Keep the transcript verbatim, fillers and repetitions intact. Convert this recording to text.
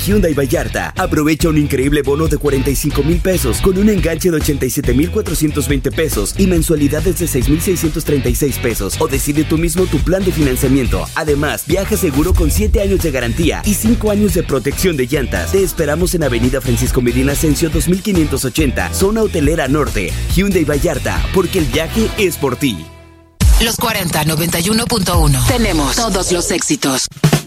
Hyundai Vallarta. Aprovecha un increíble bono de cuarenta y cinco mil pesos con un enganche de ochenta y siete mil cuatrocientos veinte pesos y mensualidades de seis mil seiscientos treinta y seis pesos o decide tú mismo tu plan de financiamiento. Además, viaja seguro con siete años de garantía y cinco años de protección de llantas. Te esperamos en Avenida Francisco Medina Ascencio dos mil quinientos ochenta, Zona Hotelera Norte. Hyundai Vallarta, porque el viaje es por ti. Los cuarenta, noventa y uno punto uno. Tenemos todos los éxitos.